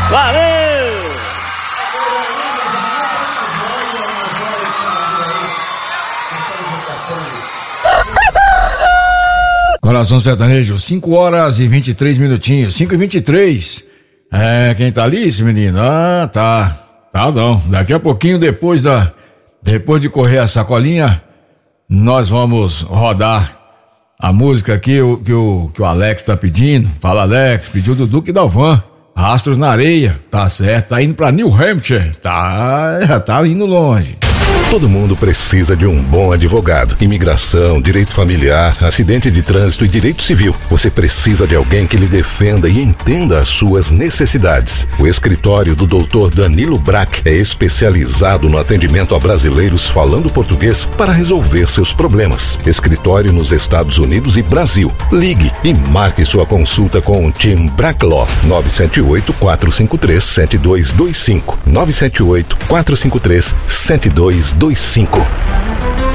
Valeu! Coração Sertanejo, 5 horas e 23 minutinhos, 5:23. Quem tá ali, esse menino? Tá não. Daqui a pouquinho, depois de correr a sacolinha, nós vamos rodar a música que o Alex tá pedindo. Fala, Alex, pediu do Duque Dalvan, Rastros na Areia, tá certo, tá indo pra New Hampshire, já tá indo longe. Todo mundo precisa de um bom advogado. Imigração, direito familiar, acidente de trânsito e direito civil. Você precisa de alguém que lhe defenda e entenda as suas necessidades. O escritório do Dr. Danilo Brack é especializado no atendimento a brasileiros falando português para resolver seus problemas. Escritório nos Estados Unidos e Brasil. Ligue e marque sua consulta com o Tim Brack Law. 978-453-7225. 978-453-7225.